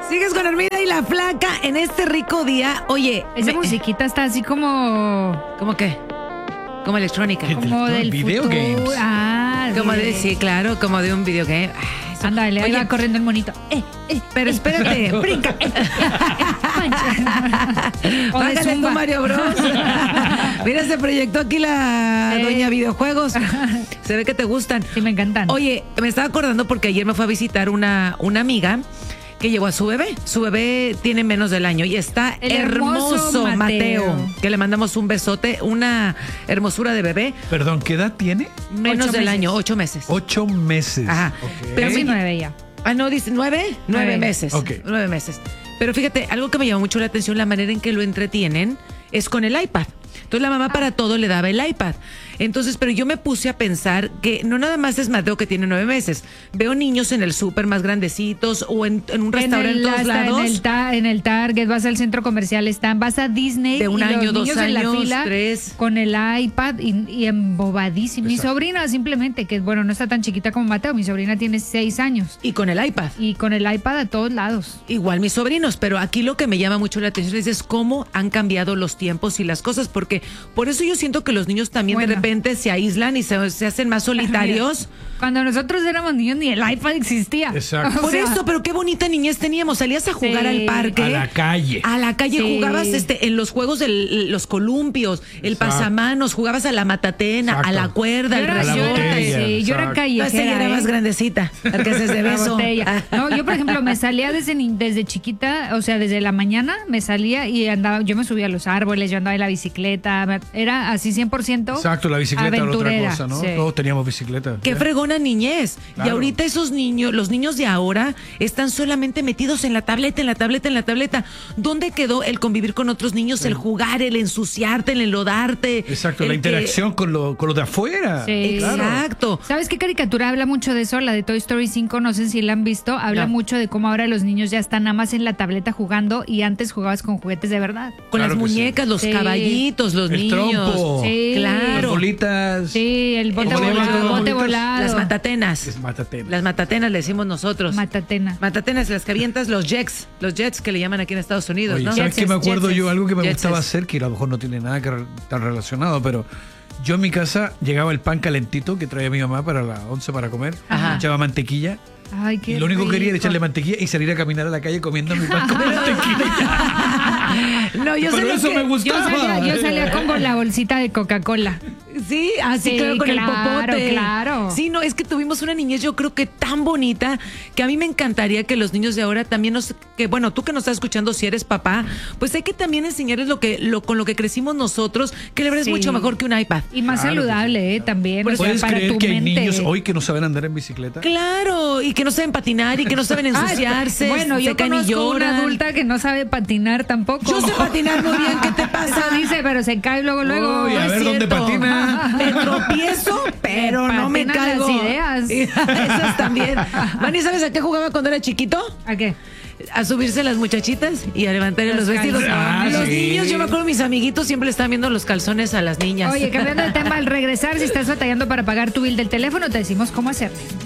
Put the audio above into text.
Sigues con Hermida y la Flaca en este rico día. Oye, esa musiquita está así como... ¿Cómo qué? Como electrónica. Como del video futuro. games. Como de, sí, claro, como de un videogame. Ándale, ahí Oye, va corriendo el monito. pero espérate, brinca. O de Bájale zumba. tú, Mario Bros. Mira, se proyectó aquí la doña videojuegos. Se ve que te gustan. Sí, me encantan. Oye, me estaba acordando porque ayer me fue a visitar una amiga que llevó a su bebé. Su bebé tiene menos del año y está El hermoso, hermoso Mateo. Que le mandamos un besote, una hermosura de bebé. Perdón, ¿qué edad tiene? Menos 8 del meses. año, 8 meses. 8 meses. Ajá. Ok. Pero Casi sí- 9 ya. Ah, no, dice 9 9. meses. Ok. 9 meses. Pero fíjate, algo que me llamó mucho la atención, la manera en que lo entretienen es con el iPad. Entonces la mamá para todo le daba el iPad. Entonces, pero yo me puse a pensar que no nada más es Mateo que tiene 9 meses. Veo niños en el súper más grandecitos o en un restaurante en todos lados. En el Target, vas al centro comercial, vas a Disney. De un y año, los 2 niños en la años, fila 3. con el iPad y embobadísimo. Mi Exacto. sobrina simplemente, que bueno, no está tan chiquita como Mateo, mi sobrina tiene 6 años. Y con el iPad. Y con el iPad a todos lados. Igual mis sobrinos, pero aquí lo que me llama mucho la atención es cómo han cambiado los tiempos y las cosas, porque por eso yo siento que los niños también de Bueno. repente se aíslan y se hacen más solitarios. Cuando nosotros éramos niños ni el iPad existía. Exacto. O Por sea, eso, pero qué bonita niñez teníamos. Salías a jugar Sí. al parque. A la calle. A la calle Sí. jugabas en los juegos de los columpios, el Exacto. pasamanos, jugabas a la matatena, Exacto. a la cuerda, Yo al era, A la yo era- botella, sí, yo era exacto. No, esta ya era callejera. más ¿eh? grandecita, porque haces de La beso. botella. No, yo por ejemplo me salía desde chiquita, o sea, desde la mañana me salía y andaba, yo me subía a los árboles, yo andaba en la bicicleta, era así 100% Exacto, la bicicleta era otra aventurera, cosa, ¿no? sí. Todos teníamos bicicleta. Qué fregona niñez. Y Claro. ahorita esos niños, los niños de ahora, están solamente metidos en la tableta, en la tableta, en la tableta. ¿Dónde quedó el convivir con otros niños, el jugar, el ensuciarte, el enlodarte? Exacto, el la que- interacción con lo de afuera. Sí. Claro. Exacto. ¿Sabes qué caricatura habla mucho de eso? La de Toy Story 5, no sé si la han visto, habla No. mucho de cómo ahora los niños ya están nada más en la tableta jugando y antes jugabas con juguetes de verdad. Con Claro las que sí. muñecas, los Sí. caballitos, los El niños. trompo. Sí. Las Claro. bolitas. Sí, el bote ¿Cómo se llaman volado, todos los bote bolitos? volado. Las matatenas. Es mátate. Las matatenas le decimos nosotros. Matatena. Matatenas, las que avientas, los jets que le llaman aquí en Estados Unidos, Oye, ¿no? ¿sabes qué me acuerdo Jetses. yo? Algo que me Jetses. gustaba hacer, que a lo mejor no tiene nada que tan relacionado, pero yo en mi casa llegaba el pan calentito que traía mi mamá para la 11 para comer, Ajá. echaba mantequilla Ay, qué y lo único que quería era rico. echarle mantequilla y salir a caminar a la calle comiendo mi pan con mantequilla. No, yo sé Pero lo eso que... me Yo gustaba. salía con la bolsita de Coca-Cola. Sí, así Sí, claro, con el claro, popote. claro. Sí, no, es que tuvimos una niñez yo creo que tan bonita que a mí me encantaría que los niños de ahora también bueno, tú que nos estás escuchando si eres papá, pues hay que también enseñarles con lo que crecimos nosotros, que la verdad Sí. es mucho mejor que un iPad. Y más Claro que saludable, también. O sea, ¿Puedes para creer tu que hay mente. niños hoy que no saben andar en bicicleta? Claro, y que no saben patinar y que no saben ensuciarse. Bueno, yo se caen y conozco una lloran. adulta que no sabe patinar tampoco. Yo sé patinar muy bien, ¿qué te Eso pasa? dice, pero se cae luego. Uy, a No es ver dónde cierto. patina. Me tropiezo, pero no me Patinan caigo. las ideas. Esas también. Vani, ¿sabes a qué jugaba cuando era chiquito? ¿A qué? A subirse las muchachitas y a levantar Los los vestidos. calzones. Los sí. niños, yo me acuerdo, mis amiguitos siempre le están viendo los calzones a las niñas. Oye, cambiando de tema, al regresar, si estás batallando para pagar tu bill del teléfono, te decimos cómo hacerlo.